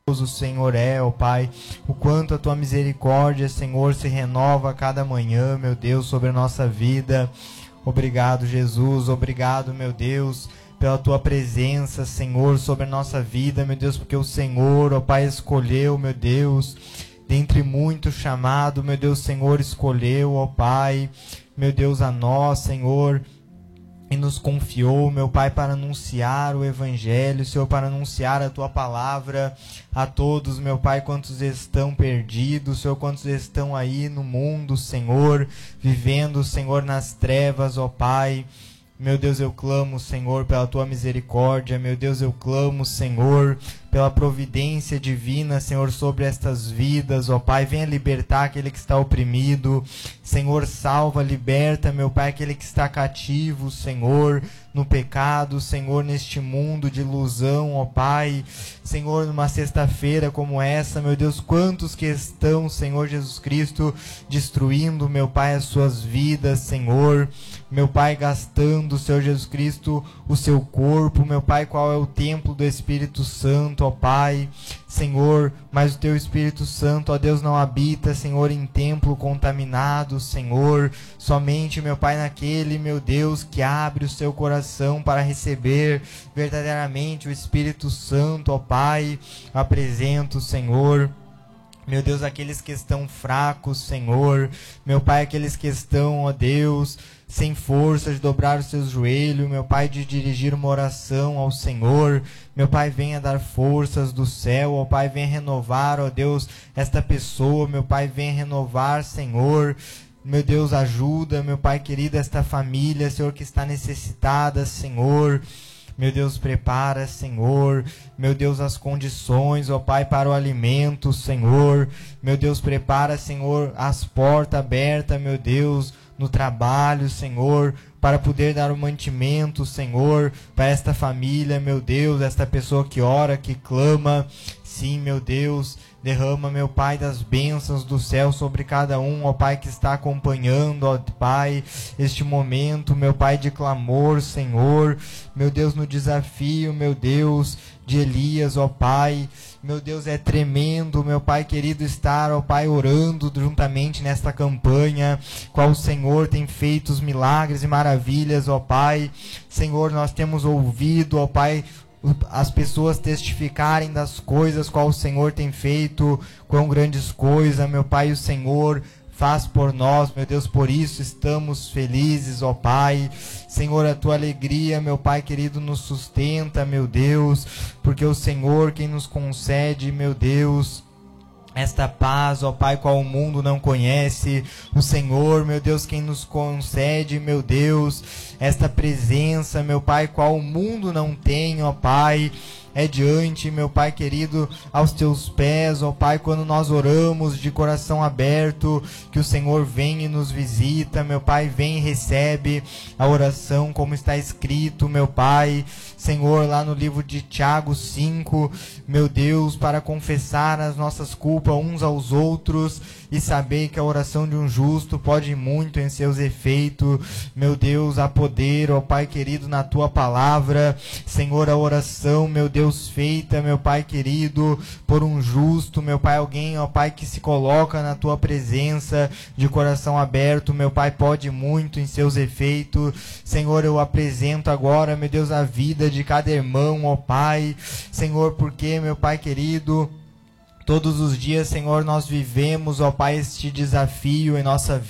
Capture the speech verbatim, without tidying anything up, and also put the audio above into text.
o Senhor é, ó Pai, o quanto a Tua misericórdia, Senhor, se renova a cada manhã, meu Deus, sobre a nossa vida. Obrigado, Jesus, obrigado, meu Deus, pela Tua presença, Senhor, sobre a nossa vida, meu Deus, porque o Senhor, ó Pai, escolheu, meu Deus, dentre muitos chamados, meu Deus, Senhor, escolheu, ó Pai, meu Deus, a nós, Senhor, e nos confiou, meu Pai, para anunciar o Evangelho, Senhor, para anunciar a Tua palavra a todos, meu Pai, quantos estão perdidos, Senhor, quantos estão aí no mundo, Senhor, vivendo, Senhor, nas trevas, ó Pai. Meu Deus, eu clamo, Senhor, pela Tua misericórdia. Meu Deus, eu clamo, Senhor, pela providência divina, Senhor, sobre estas vidas, ó Pai. Venha libertar aquele que está oprimido. Senhor, salva, liberta, meu Pai, aquele que está cativo, Senhor, no pecado, Senhor, neste mundo de ilusão, ó Pai. Senhor, numa sexta-feira como essa, meu Deus, quantos que estão, Senhor Jesus Cristo, destruindo, meu Pai, as suas vidas, Senhor. Meu Pai, gastando, Senhor Jesus Cristo, o seu corpo, meu Pai, qual é o templo do Espírito Santo, ó Pai, Senhor, mas o Teu Espírito Santo, ó Deus, não habita, Senhor, em templo contaminado, Senhor, somente, meu Pai, naquele, meu Deus, que abre o seu coração para receber verdadeiramente o Espírito Santo, ó Pai, apresento, Senhor, meu Deus, aqueles que estão fracos, Senhor, meu Pai, aqueles que estão, ó Deus, sem força de dobrar os seus joelhos, meu Pai, de dirigir uma oração ao Senhor, meu Pai, venha dar forças do céu, ó Pai, venha renovar, ó Deus, esta pessoa, meu Pai, venha renovar, Senhor, meu Deus, ajuda, meu Pai querido, esta família, Senhor, que está necessitada, Senhor. Meu Deus, prepara, Senhor, meu Deus, as condições, ó Pai, para o alimento, Senhor. Meu Deus, prepara, Senhor, as portas abertas, meu Deus, no trabalho, Senhor, para poder dar o mantimento, Senhor, para esta família, meu Deus, esta pessoa que ora, que clama. Sim, meu Deus, derrama, meu Pai, das bênçãos do céu sobre cada um, ó Pai, que está acompanhando, ó Pai, este momento, meu Pai, de clamor, Senhor, meu Deus, no desafio, meu Deus, de Elias, ó Pai, meu Deus, é tremendo, meu Pai querido, estar, ó Pai, orando juntamente nesta campanha, qual o Senhor tem feito os milagres e maravilhas, ó Pai, Senhor, nós temos ouvido, ó Pai, as pessoas testificarem das coisas qual o Senhor tem feito, quão grandes coisas, meu Pai, o Senhor faz por nós, meu Deus, por isso estamos felizes, ó Pai. Senhor, a Tua alegria, meu Pai querido, nos sustenta, meu Deus, porque o Senhor quem nos concede, meu Deus, esta paz, ó Pai, qual o mundo não conhece, o Senhor, meu Deus, quem nos concede, meu Deus, esta presença, meu Pai, qual o mundo não tem, ó Pai, é diante, meu Pai querido, aos Teus pés, ó Pai, quando nós oramos de coração aberto, que o Senhor vem e nos visita, meu Pai, vem e recebe a oração, como está escrito, meu Pai, Senhor, lá no livro de Tiago cinco, meu Deus, para confessar as nossas culpas uns aos outros e saber que a oração de um justo pode muito em seus efeitos, meu Deus, há poder, ó Pai querido, na Tua palavra, Senhor, a oração, meu Deus, feita, meu Pai querido, por um justo, meu Pai, alguém, ó Pai, que se coloca na Tua presença de coração aberto, meu Pai, pode muito em seus efeitos, Senhor, eu apresento agora, meu Deus, a vida de cada irmão, ó Pai, Senhor, porque, meu Pai querido, todos os dias, Senhor, nós vivemos, ó Pai, este desafio em nossa vida.